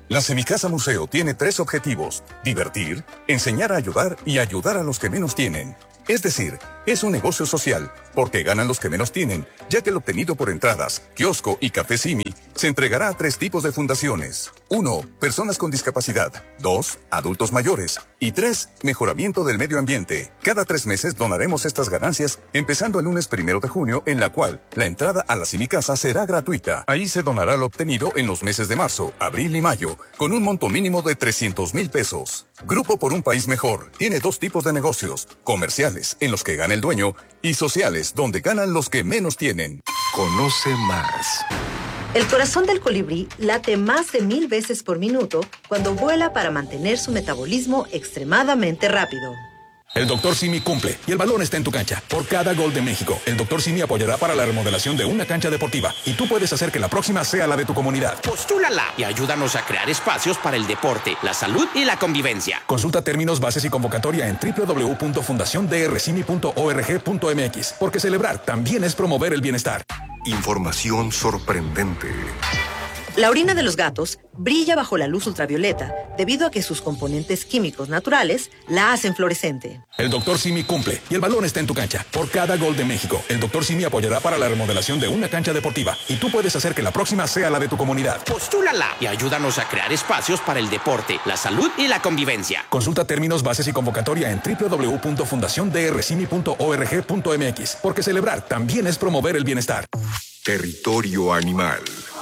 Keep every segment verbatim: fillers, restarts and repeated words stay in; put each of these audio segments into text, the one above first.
La Semicasa Museo tiene tres objetivos: divertir, enseñar a ayudar y ayudar a los que menos tienen. Es decir, es un negocio social, porque ganan los que menos tienen, ya que el obtenido por entradas, kiosco y café Simi se entregará a tres tipos de fundaciones. Uno, personas con discapacidad. Dos, adultos mayores. Y tres, mejoramiento del medio ambiente. Cada tres meses donaremos estas ganancias, empezando el lunes primero de junio, en la cual la entrada a la Semicasa será gratuita. Ahí se donará lo obtenido en los meses de marzo, abril y mayo, con un monto mínimo de trescientos mil pesos. Grupo por un País Mejor tiene dos tipos de negocios: comerciales, en los que gana el dueño, y sociales, donde ganan los que menos tienen. Conoce más. El corazón del colibrí late más de mil veces por minuto cuando vuela para mantener su metabolismo extremadamente rápido. El doctor Simi cumple y el balón está en tu cancha. Por cada gol de México, el doctor Simi apoyará para la remodelación de una cancha deportiva y tú puedes hacer que la próxima sea la de tu comunidad. Postúlala y ayúdanos a crear espacios para el deporte, la salud y la convivencia. Consulta términos, bases y convocatoria en doble u doble u doble u punto fundación d r simi punto org punto m x, porque celebrar también es promover el bienestar. Información sorprendente. La orina de los gatos brilla bajo la luz ultravioleta debido a que sus componentes químicos naturales la hacen fluorescente. El doctor Simi cumple y el balón está en tu cancha. Por cada gol de México, el doctor Simi apoyará para la remodelación de una cancha deportiva y tú puedes hacer que la próxima sea la de tu comunidad. Postúlala y ayúdanos a crear espacios para el deporte, la salud y la convivencia. Consulta términos, bases y convocatoria en doble u doble u doble u punto fundación d r simi punto org punto m x, porque celebrar también es promover el bienestar. Territorio animal.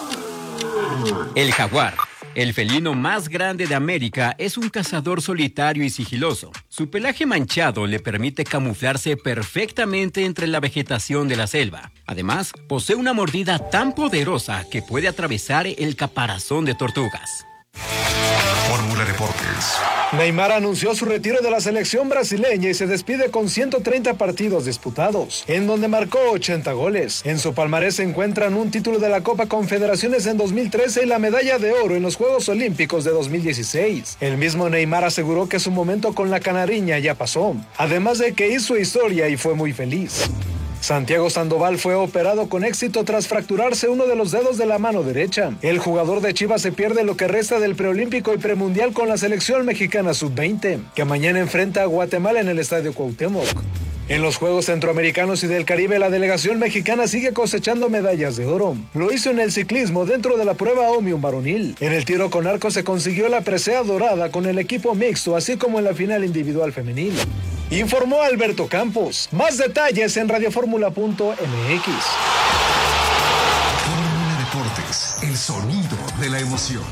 El jaguar, el felino más grande de América, es un cazador solitario y sigiloso. Su pelaje manchado le permite camuflarse perfectamente entre la vegetación de la selva. Además, posee una mordida tan poderosa que puede atravesar el caparazón de tortugas. Fórmula Deportes. Neymar anunció su retiro de la selección brasileña y se despide con ciento treinta partidos disputados, en donde marcó ochenta goles. En su palmarés se encuentran un título de la Copa Confederaciones en dos mil trece y la medalla de oro en los Juegos Olímpicos de dos mil dieciséis. El mismo Neymar aseguró que su momento con la canariña ya pasó, además de que hizo historia y fue muy feliz. Santiago Sandoval fue operado con éxito tras fracturarse uno de los dedos de la mano derecha. El jugador de Chivas se pierde lo que resta del preolímpico y premundial con la selección mexicana sub veinte, que mañana enfrenta a Guatemala en el Estadio Cuauhtémoc. En los Juegos Centroamericanos y del Caribe, la delegación mexicana sigue cosechando medallas de oro. Lo hizo en el ciclismo dentro de la prueba Omnium varonil. En el tiro con arco se consiguió la presea dorada con el equipo mixto, así como en la final individual femenil. Informó Alberto Campos. Más detalles en radioformula punto m x. Fórmula Deportes, el sonido de la emoción.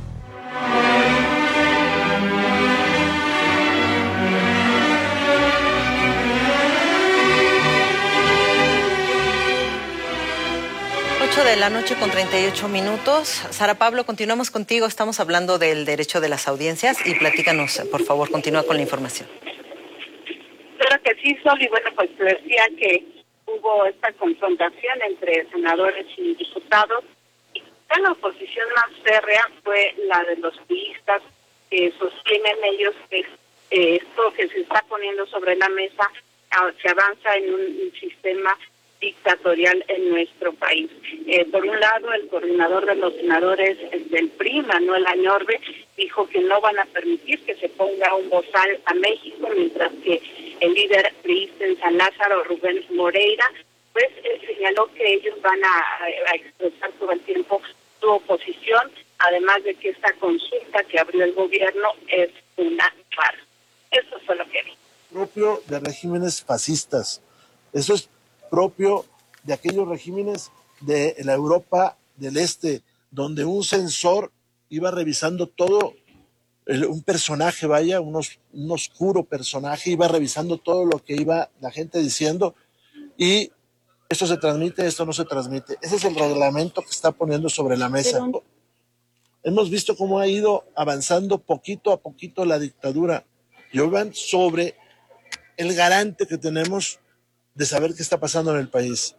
ocho de la noche con treinta y ocho minutos. Sara Pablo, continuamos contigo. Estamos hablando del derecho de las audiencias y platícanos, por favor, continúa con la información. Claro que sí, Sol, y bueno, pues decía que hubo esta confrontación entre senadores y diputados, y la oposición más férrea fue la de los priistas, que sostienen ellos que eh, esto que se está poniendo sobre la mesa se avanza en un, un sistema dictatorial en nuestro país. Eh, por un lado, el coordinador de los senadores del P R I, Manuel Añorbe, dijo que no van a permitir que se ponga un bozal a México, mientras que el líder priista en San Lázaro, Rubén Moreira, pues eh, señaló que ellos van a, a expresar todo el tiempo su oposición, además de que esta consulta que abrió el gobierno es una farsa. Eso fue lo que vi. Propio de regímenes fascistas. Eso es propio de aquellos regímenes de la Europa del Este, donde un censor iba revisando todo, el, un personaje, vaya, unos, un oscuro personaje, iba revisando todo lo que iba la gente diciendo, y esto se transmite, esto no se transmite. Ese es el reglamento que está poniendo sobre la mesa. Pero hemos visto cómo ha ido avanzando poquito a poquito la dictadura, y hoy van sobre el garante que tenemos de saber qué está pasando en el país.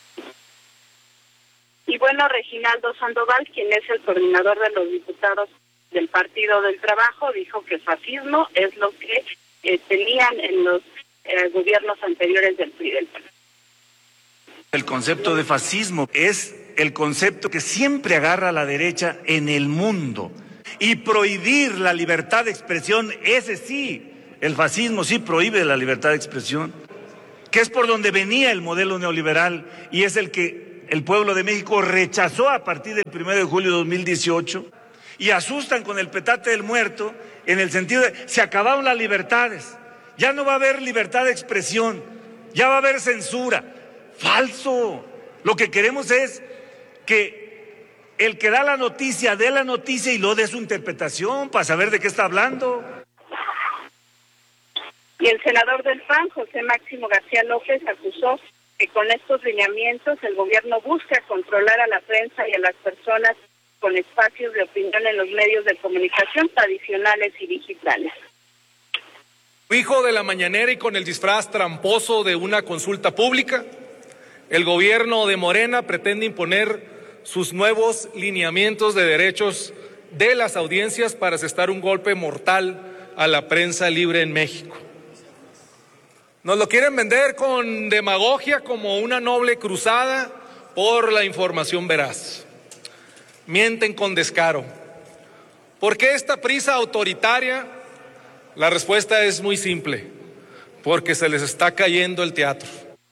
Y bueno, Reginaldo Sandoval, quien es el coordinador de los diputados del Partido del Trabajo, dijo que fascismo es lo que eh, tenían en los eh, gobiernos anteriores del P R I del P A N. El concepto de fascismo es el concepto que siempre agarra a la derecha en el mundo. y prohibir la libertad de expresión, ese sí, el fascismo sí prohíbe la libertad de expresión, que es por donde venía el modelo neoliberal y es el que el pueblo de México rechazó a partir del primero de julio de dos mil dieciocho, y asustan con el petate del muerto en el sentido de se acabaron las libertades, ya no va a haber libertad de expresión, ya va a haber censura. Falso. Lo que queremos es que el que da la noticia dé la noticia y lo dé su interpretación para saber de qué está hablando. Y el senador del P A N, José Máximo García López, acusó que con estos lineamientos el gobierno busca controlar a la prensa y a las personas con espacios de opinión en los medios de comunicación tradicionales y digitales. Hijo de la mañanera y con el disfraz tramposo de una consulta pública, el gobierno de Morena pretende imponer sus nuevos lineamientos de derechos de las audiencias para asestar un golpe mortal a la prensa libre en México. Nos lo quieren vender con demagogia como una noble cruzada por la información veraz. Mienten con descaro. ¿Por qué esta prisa autoritaria? La respuesta es muy simple, porque se les está cayendo el teatro.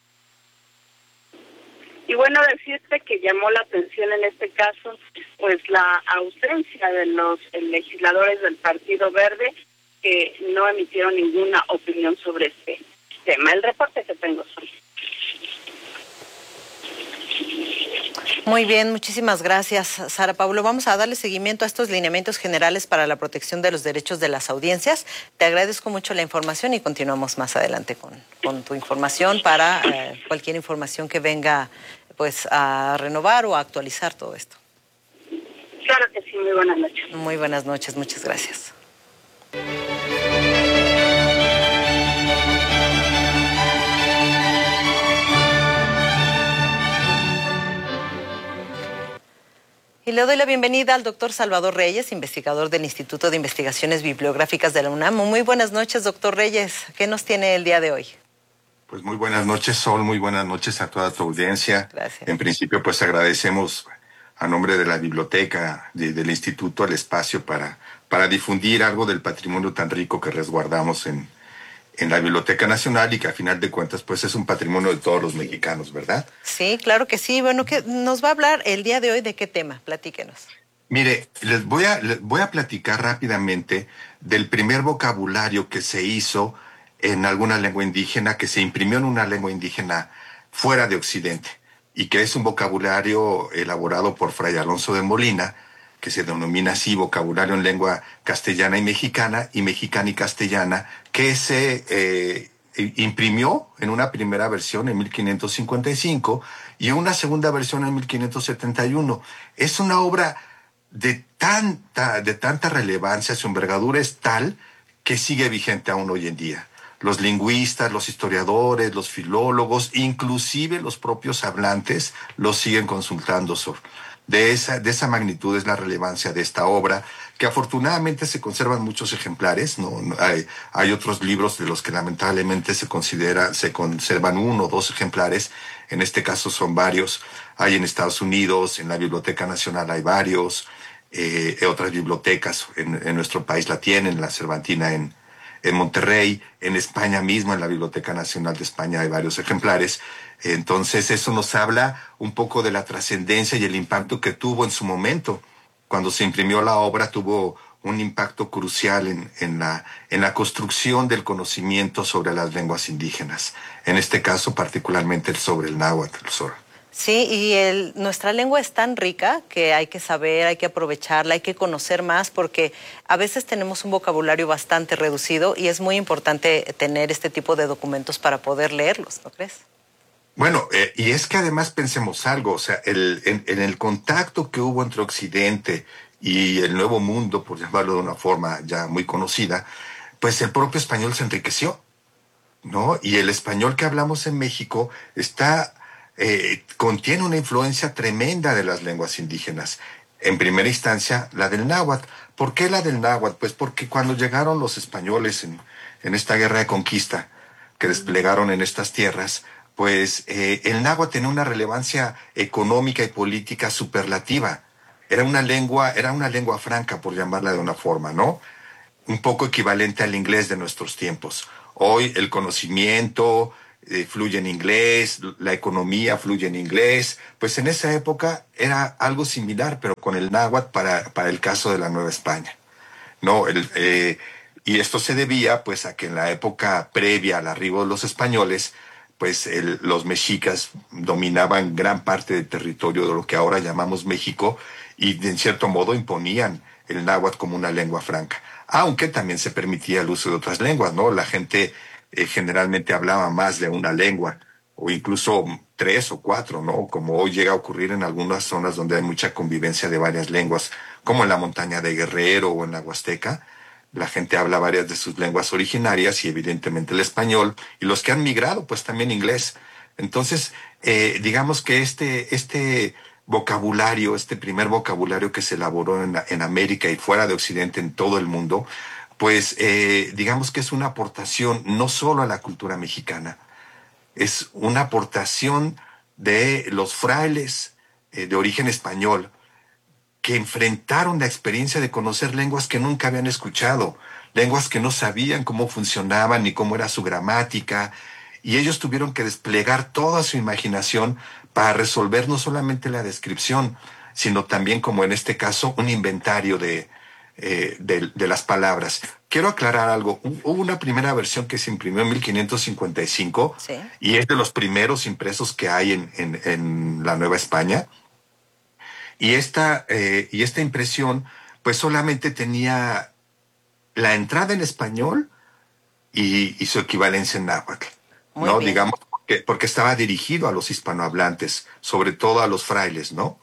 Y bueno, decirte que llamó la atención en este caso, pues la ausencia de los legisladores del Partido Verde que no emitieron ninguna opinión sobre este tema. El reporte que tengo hoy. Muy bien, muchísimas gracias, Sara Pablo. Vamos a darle seguimiento a estos lineamientos generales para la protección de los derechos de las audiencias. Te agradezco mucho la información y continuamos más adelante con, con tu información para eh, cualquier información que venga pues a renovar o a actualizar todo esto. Claro que sí, muy buenas noches. Muy buenas noches, muchas gracias. Y le doy la bienvenida al doctor Salvador Reyes, investigador del Instituto de Investigaciones Bibliográficas de la UNAM. Muy buenas noches, doctor Reyes. ¿Qué nos tiene el día de hoy? Pues muy buenas noches, Sol. Muy buenas noches a toda tu audiencia. Gracias. En principio, pues agradecemos a nombre de la biblioteca, de, del Instituto, el espacio para, para difundir algo del patrimonio tan rico que resguardamos en, en la Biblioteca Nacional y que a final de cuentas pues es un patrimonio de todos los mexicanos, ¿verdad? Sí, claro que sí. Bueno, ¿qué nos va a hablar el día de hoy? ¿De qué tema? Platíquenos. Mire, les voy a, les voy a platicar rápidamente del primer vocabulario que se hizo en alguna lengua indígena, que se imprimió en una lengua indígena fuera de Occidente, y que es un vocabulario elaborado por Fray Alonso de Molina, que se denomina así vocabulario en lengua castellana y mexicana, y mexicana y castellana, que se eh, imprimió en una primera versión en mil quinientos cincuenta y cinco y una segunda versión en mil quinientos setenta y uno. Es una obra de tanta, de tanta relevancia, su envergadura es tal que sigue vigente aún hoy en día. Los lingüistas, los historiadores, los filólogos, inclusive los propios hablantes, los siguen consultando sobre. De esa, de esa magnitud es la relevancia de esta obra, que afortunadamente se conservan muchos ejemplares. No, no hay, hay otros libros de los que lamentablemente se considera, se conservan uno o dos ejemplares. En este caso son varios. Hay en Estados Unidos, en la Biblioteca Nacional hay varios, eh, otras bibliotecas en, en nuestro país la tienen, la Cervantina en En Monterrey, en España mismo, en la Biblioteca Nacional de España hay varios ejemplares. Entonces eso nos habla un poco de la trascendencia y el impacto que tuvo en su momento. Cuando se imprimió la obra tuvo un impacto crucial en, en, la, en la construcción del conocimiento sobre las lenguas indígenas. En este caso particularmente sobre el náhuatl. Sí, y el, nuestra lengua es tan rica que hay que saber, hay que aprovecharla, hay que conocer más, porque a veces tenemos un vocabulario bastante reducido y es muy importante tener este tipo de documentos para poder leerlos, ¿no crees? Bueno, eh, y es que además pensemos algo, o sea, el, en, en el contacto que hubo entre Occidente y el Nuevo Mundo, por llamarlo de una forma ya muy conocida, pues el propio español se enriqueció, ¿no? Y el español que hablamos en México está... Eh, contiene una influencia tremenda de las lenguas indígenas. En primera instancia, la del náhuatl. ¿Por qué la del náhuatl? Pues porque cuando llegaron los españoles en, en esta guerra de conquista que desplegaron en estas tierras, pues eh, el náhuatl tenía una relevancia económica y política superlativa. Era una lengua, era una lengua franca, por llamarla de una forma, ¿no? Un poco equivalente al inglés de nuestros tiempos. Hoy el conocimiento eh, fluye en inglés, la economía fluye en inglés. Pues en esa época era algo similar, pero con el náhuatl para, para el caso de la Nueva España, ¿no? El, eh, y esto se debía, pues, a que en la época previa al arribo de los españoles, pues el, los mexicas dominaban gran parte del territorio de lo que ahora llamamos México y en cierto modo imponían el náhuatl como una lengua franca, aunque también se permitía el uso de otras lenguas, ¿no? La gente eh, generalmente hablaba más de una lengua o incluso tres o cuatro, ¿no? Como hoy llega a ocurrir en algunas zonas donde hay mucha convivencia de varias lenguas, como en la montaña de Guerrero o en la Huasteca. La gente habla varias de sus lenguas originarias y evidentemente el español, y los que han migrado, pues también inglés. Entonces, eh, digamos que este, este vocabulario, este primer vocabulario que se elaboró en, en América y fuera de Occidente, en todo el mundo, pues eh, digamos que es una aportación no solo a la cultura mexicana, es una aportación de los frailes eh, de origen español, que enfrentaron la experiencia de conocer lenguas que nunca habían escuchado, lenguas que no sabían cómo funcionaban ni cómo era su gramática, y ellos tuvieron que desplegar toda su imaginación para resolver no solamente la descripción, sino también, como en este caso, un inventario de, eh, de, de las palabras. Quiero aclarar algo. Hubo una primera versión que se imprimió en mil quinientos cincuenta y cinco, sí, y es de los primeros impresos que hay en, en, en la Nueva España. Y esta, eh, y esta impresión, pues solamente tenía la entrada en español y, y su equivalencia en náhuatl, ¿no? Bien. Digamos, porque, porque estaba dirigido a los hispanohablantes, sobre todo a los frailes, ¿no?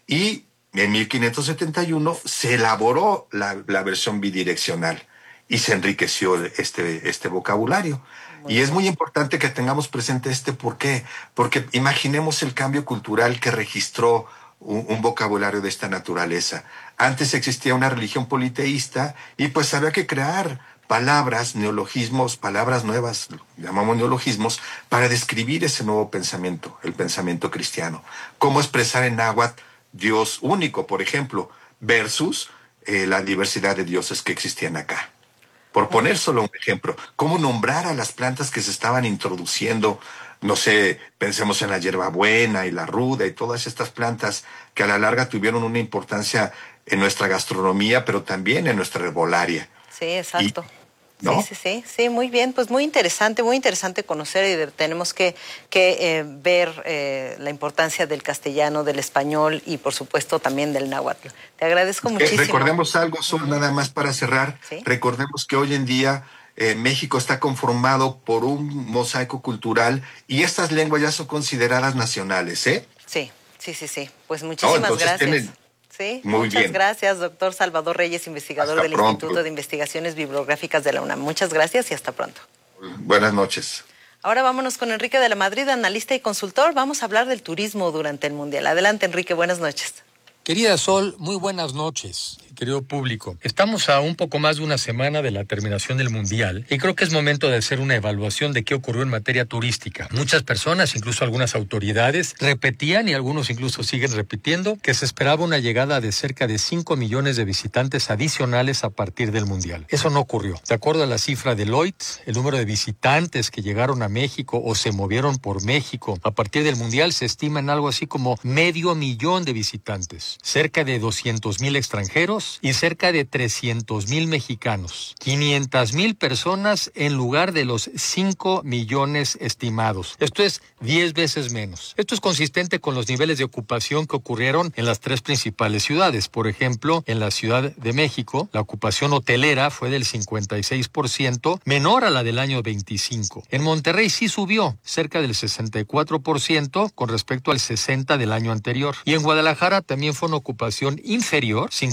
Y en mil quinientos setenta y uno se elaboró la, la versión bidireccional y se enriqueció este, este vocabulario. Muy y bien. Es muy importante que tengamos presente este por qué, porque imaginemos el cambio cultural que registró Un, un vocabulario de esta naturaleza. Antes existía una religión politeísta y pues había que crear palabras, neologismos, palabras nuevas, llamamos neologismos, para describir ese nuevo pensamiento, el pensamiento cristiano. Cómo expresar en náhuatl Dios único, por ejemplo, versus eh, la diversidad de dioses que existían acá. Por poner solo un ejemplo, cómo nombrar a las plantas que se estaban introduciendo. No sé, pensemos en la hierbabuena y la ruda y todas estas plantas que a la larga tuvieron una importancia en nuestra gastronomía, pero también en nuestra herbolaria. Sí, exacto. Y, ¿no? Sí, sí, sí, sí, muy bien, pues muy interesante, muy interesante conocer y de, tenemos que, que eh, ver eh, la importancia del castellano, del español y por supuesto también del náhuatl. Te agradezco eh, muchísimo. Recordemos algo, Sol, nada más para cerrar. ¿Sí? Recordemos que hoy en día Eh, México está conformado por un mosaico cultural y estas lenguas ya son consideradas nacionales, ¿eh? Sí, sí, sí, sí. Pues muchísimas no, gracias. Tienen... Sí, Muy muchas bien. gracias, doctor Salvador Reyes, investigador hasta del pronto. Instituto de Investigaciones Bibliográficas de la UNAM. Muchas gracias y hasta pronto. Buenas noches. Ahora vámonos con Enrique de la Madrid, analista y consultor. Vamos a hablar del turismo durante el Mundial. Adelante, Enrique, buenas noches. Querida Sol, muy buenas noches, querido público. Estamos a un poco más de una semana de la terminación del Mundial y creo que es momento de hacer una evaluación de qué ocurrió en materia turística. Muchas personas, incluso algunas autoridades, repetían y algunos incluso siguen repitiendo que se esperaba una llegada de cerca de cinco millones de visitantes adicionales a partir del Mundial. Eso no ocurrió. De acuerdo a la cifra de Deloitte, el número de visitantes que llegaron a México o se movieron por México a partir del Mundial se estima en algo así como medio millón de visitantes. Cerca de doscientos mil extranjeros y cerca de trescientos mil mexicanos. quinientas mil personas en lugar de los cinco millones estimados. Esto es diez veces menos. Esto es consistente con los niveles de ocupación que ocurrieron en las tres principales ciudades. Por ejemplo, en la Ciudad de México, la ocupación hotelera fue del cincuenta y seis por ciento, menor a la del año veinticinco. En Monterrey sí subió, cerca del sesenta y cuatro por ciento con respecto al sesenta por ciento del año anterior. Y en Guadalajara también fue una ocupación inferior, cincuenta y siete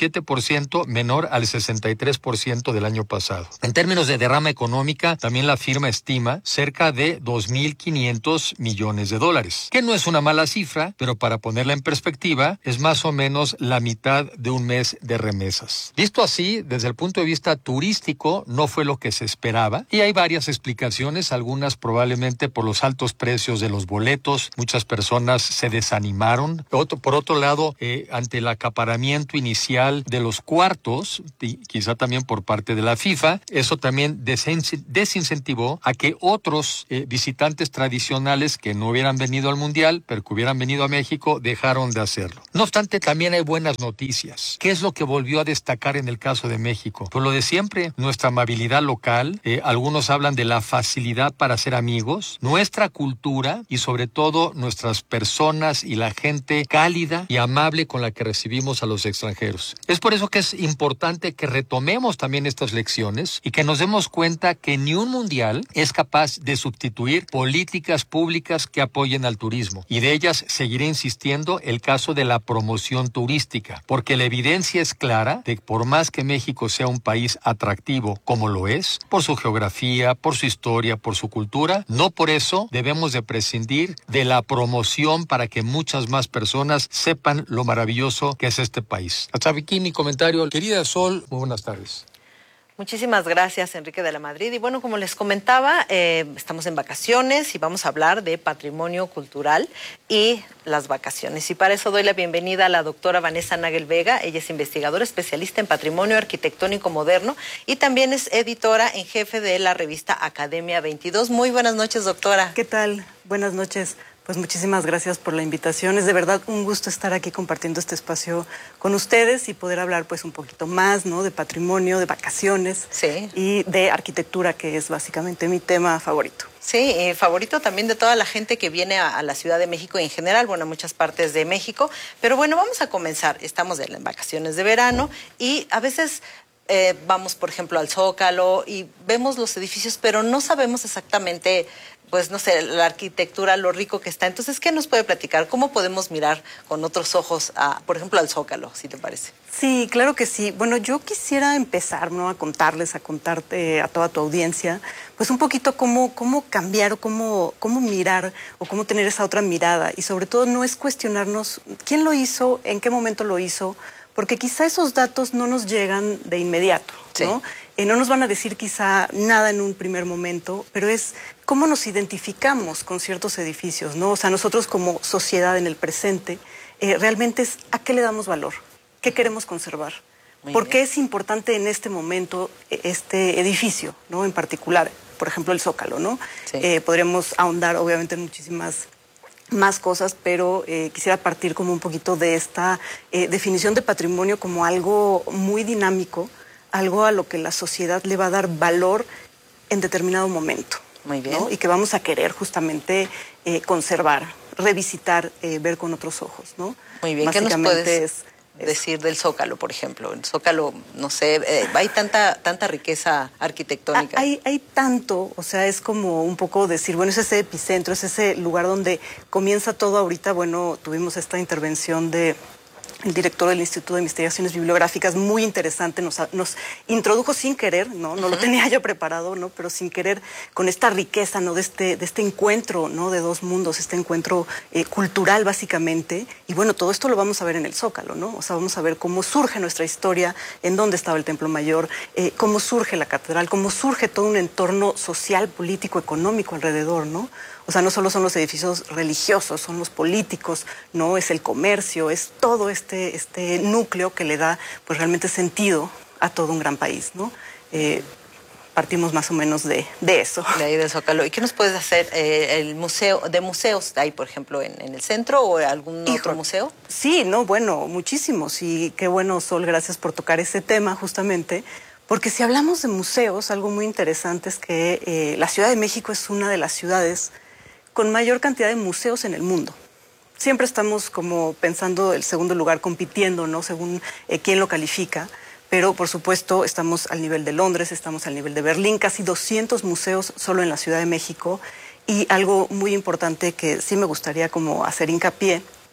siete por ciento, menor al sesenta y tres por ciento del año pasado. En términos de derrama económica, también la firma estima cerca de dos mil quinientos millones de dólares, que no es una mala cifra, pero para ponerla en perspectiva, es más o menos la mitad de un mes de remesas. Visto así, desde el punto de vista turístico, no fue lo que se esperaba, y hay varias explicaciones, algunas probablemente por los altos precios de los boletos. Muchas personas se desanimaron. Otro, por otro lado, eh, ante el acaparamiento inicial de los cuartos, y quizá también por parte de la FIFA, eso también desincentivó a que otros eh, visitantes tradicionales que no hubieran venido al Mundial, pero que hubieran venido a México, dejaron de hacerlo. No obstante, también hay buenas noticias. ¿Qué es lo que volvió a destacar en el caso de México? Pues lo de siempre, nuestra amabilidad local, eh, algunos hablan de la facilidad para ser amigos, nuestra cultura y sobre todo nuestras personas y la gente cálida y amable con la que recibimos a los extranjeros. Es por eso que es importante que retomemos también estas lecciones y que nos demos cuenta que ni un mundial es capaz de sustituir políticas públicas que apoyen al turismo. Y de ellas seguiré insistiendo el caso de la promoción turística, porque la evidencia es clara de que por más que México sea un país atractivo como lo es, por su geografía, por su historia, por su cultura, no por eso debemos de prescindir de la promoción para que muchas más personas sepan lo maravilloso que es este país. Hasta aquí mi comentario. Querida Sol, muy buenas tardes. Muchísimas gracias, Enrique de la Madrid. Y bueno, como les comentaba, eh, estamos en vacaciones y vamos a hablar de patrimonio cultural y las vacaciones. Y para eso doy la bienvenida a la doctora Vanessa Nagel Vega. Ella es investigadora especialista en patrimonio arquitectónico moderno y también es editora en jefe de la revista Academia veintidós. Muy buenas noches, doctora. ¿Qué tal? Buenas noches. Pues muchísimas gracias por la invitación. Es de verdad un gusto estar aquí compartiendo este espacio con ustedes y poder hablar pues un poquito más, ¿no? De patrimonio, de vacaciones, sí, y de arquitectura, que es básicamente mi tema favorito. Sí, eh, favorito también de toda la gente que viene a, a la Ciudad de México y en general, bueno, a muchas partes de México. Pero bueno, vamos a comenzar. Estamos en vacaciones de verano y a veces eh, vamos, por ejemplo, al Zócalo y vemos los edificios, pero no sabemos exactamente, pues no sé, la arquitectura, lo rico que está. Entonces, ¿qué nos puede platicar? ¿Cómo podemos mirar con otros ojos, a, por ejemplo, al Zócalo, si te parece? Sí, claro que sí. Bueno, yo quisiera empezar, ¿no? A contarles, a contarte a toda tu audiencia, pues un poquito cómo, cómo cambiar o cómo, cómo mirar o cómo tener esa otra mirada. Y sobre todo no es cuestionarnos quién lo hizo, en qué momento lo hizo, porque quizá esos datos no nos llegan de inmediato, ¿no? Sí. Eh, no nos van a decir quizá nada en un primer momento, pero es cómo nos identificamos con ciertos edificios, ¿no? O sea, nosotros como sociedad en el presente, eh, realmente es a qué le damos valor, qué queremos conservar, Muy por bien. qué es importante en este momento este edificio, ¿no? En particular, por ejemplo, el Zócalo, ¿no? Sí. Eh, podríamos ahondar obviamente en muchísimas más cosas, pero eh, quisiera partir como un poquito de esta eh, definición de patrimonio como algo muy dinámico, algo a lo que la sociedad le va a dar valor en determinado momento. Muy bien. ¿no? Y que vamos a querer justamente eh, conservar, revisitar, eh, ver con otros ojos, ¿no? Muy bien. ¿Qué nos puedes es, decir del Zócalo, por ejemplo? El Zócalo, no sé, eh, hay tanta tanta riqueza arquitectónica. Hay, hay tanto, o sea, es como un poco decir, bueno, es ese epicentro, es ese lugar donde comienza todo ahorita. Bueno, tuvimos esta intervención de el director del Instituto de Investigaciones Bibliográficas, muy interesante, nos, nos introdujo sin querer, ¿no? No uh-huh. lo tenía yo preparado, ¿no? Pero sin querer, con esta riqueza, ¿no? De este, de este encuentro, ¿no? De dos mundos, este encuentro eh, cultural, básicamente. Y bueno, todo esto lo vamos a ver en el Zócalo, ¿no? O sea, vamos a ver cómo surge nuestra historia, en dónde estaba el Templo Mayor, eh, cómo surge la catedral, cómo surge todo un entorno social, político, económico alrededor, ¿no? O sea, no solo son los edificios religiosos, son los políticos, ¿no? Es el comercio, es todo este, este núcleo que le da, pues, realmente sentido a todo un gran país, ¿no? Eh, partimos más o menos de, de eso. De ahí del Zócalo. ¿Y qué nos puedes hacer eh, el museo, de museos hay, por ejemplo, en, en el centro o algún Hijo, otro museo? Sí, no, bueno, muchísimos. Y qué bueno, Sol, gracias por tocar ese tema justamente. Porque si hablamos de museos, algo muy interesante es que eh, la Ciudad de México es una de las ciudades con mayor cantidad de museos en el mundo. Siempre estamos como pensando el segundo lugar, compitiendo, ¿no? Según eh, quién lo califica, pero por supuesto estamos al nivel de Londres, estamos al nivel de Berlín, casi doscientos museos solo en la Ciudad de México. Y algo muy importante que sí me gustaría como hacer hincapié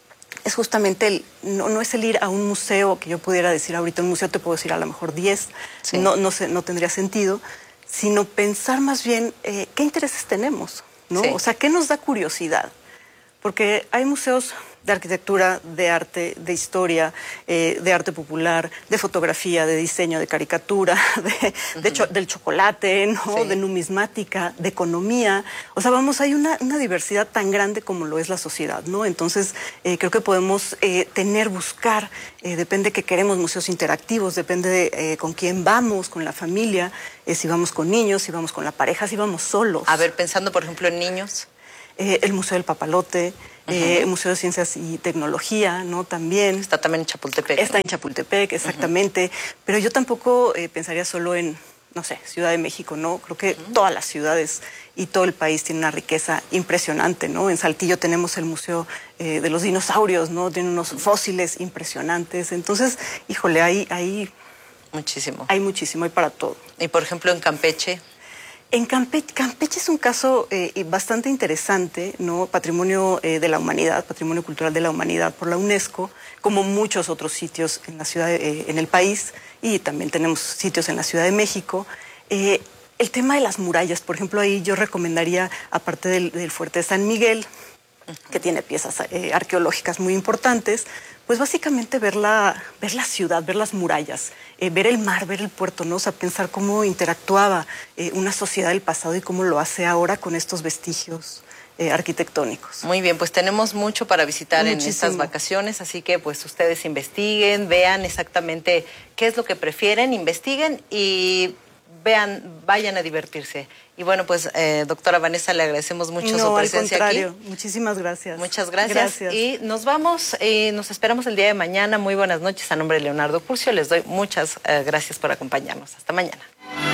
es justamente el, no, no es el ir a un museo, que yo pudiera decir ahorita un museo te puedo decir a lo mejor diez, sí. no, no, sé, no tendría sentido, sino pensar más bien eh, qué intereses tenemos, ¿no? Sí. O sea, qué nos da curiosidad. Porque hay museos de arquitectura, de arte, de historia, eh, de arte popular, de fotografía, de diseño, de caricatura, de, uh-huh. de cho del chocolate, ¿no? Sí. De numismática, de economía. O sea, vamos, hay una, una diversidad tan grande como lo es la sociedad, ¿no? Entonces, eh, creo que podemos eh, tener, buscar, eh, depende que queremos museos interactivos, depende de eh, con quién vamos, con la familia, eh, si vamos con niños, si vamos con la pareja, si vamos solos. A ver, pensando, por ejemplo, en niños. Eh, el Museo del Papalote, uh-huh. eh, el Museo de Ciencias y Tecnología, ¿no? También. Está también en Chapultepec. Está ¿no? en Chapultepec, exactamente. Uh-huh. Pero yo tampoco eh, pensaría solo en, no sé, Ciudad de México, ¿no? Creo que uh-huh. todas las ciudades y todo el país tiene una riqueza impresionante, ¿no? En Saltillo tenemos el Museo eh, de los Dinosaurios, ¿no? Tiene unos uh-huh. fósiles impresionantes. Entonces, híjole, hay, hay... Muchísimo. Hay muchísimo, hay para todo. Y, por ejemplo, en Campeche... En Campeche, Campeche es un caso eh, bastante interesante, ¿no? Patrimonio eh, de la Humanidad, Patrimonio Cultural de la Humanidad por la UNESCO, como muchos otros sitios en la ciudad, eh, en el país, y también tenemos sitios en la Ciudad de México. Eh, el tema de las murallas, por ejemplo, ahí yo recomendaría, aparte del, del Fuerte de San Miguel, uh-huh. que tiene piezas eh, arqueológicas muy importantes, pues básicamente ver la, ver la ciudad, ver las murallas, eh, ver el mar, ver el puerto, ¿no? O sea, pensar cómo interactuaba eh, una sociedad del pasado y cómo lo hace ahora con estos vestigios eh, arquitectónicos. Muy bien, pues tenemos mucho para visitar Muchísimo. en estas vacaciones, así que pues ustedes investiguen, vean exactamente qué es lo que prefieren, investiguen y vean, vayan a divertirse. Y bueno, pues, eh, doctora Vanessa, le agradecemos mucho no, su presencia al contrario. aquí. Muchísimas gracias. Muchas gracias. gracias. Y nos vamos, eh, nos esperamos el día de mañana. Muy buenas noches. A nombre de Leonardo Curcio, les doy muchas eh, gracias por acompañarnos. Hasta mañana.